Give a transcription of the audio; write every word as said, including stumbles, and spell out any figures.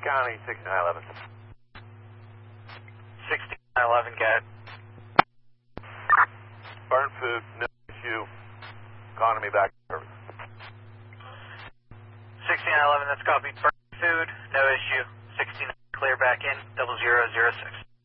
County, sixty-nine eleven. sixty-nine eleven, got it. Burn food, no issue. Economy back to service. sixty-nine eleven, that's copied. Burn food, no issue. sixty-nine clear back in, double zero zero six.